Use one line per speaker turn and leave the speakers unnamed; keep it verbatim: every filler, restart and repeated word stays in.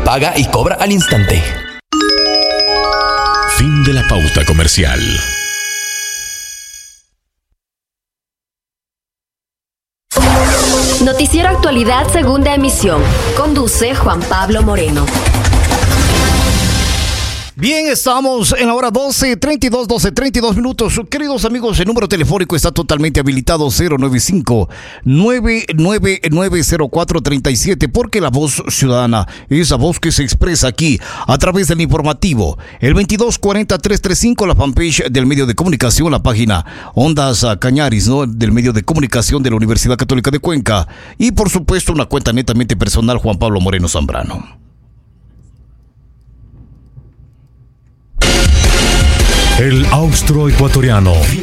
paga y cobra al instante.
Fin de la pauta comercial.
Noticiero Actualidad, segunda emisión. Conduce Juan Pablo Moreno.
Bien, estamos en la hora doce treinta y dos, doce treinta y dos minutos. Queridos amigos, el número telefónico está totalmente habilitado, cero nueve cinco, nueve nueve nueve, cero cuatro tres siete, porque la voz ciudadana es la voz que se expresa aquí a través del informativo. El veintidós cuarenta, trescientos treinta y cinco, la fanpage del medio de comunicación, la página Ondas Cañaris, ¿no?, del medio de comunicación de la Universidad Católica de Cuenca. Y por supuesto, una cuenta netamente personal, Juan Pablo Moreno Zambrano.
El austro ecuatoriano.